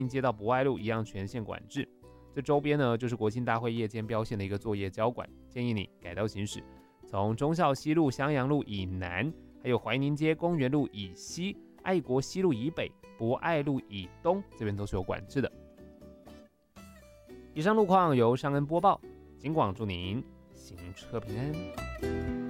街到博爱路一样全线管制。这周边呢，就是国庆大会夜间标线的一个作业交管，建议你改道行驶。从忠孝西路、襄阳路以南，还有怀宁街、公园路以西、爱国西路以北、博爱路以东，这边都是有管制的。以上路况由尚恩播报，警广祝您行车平安。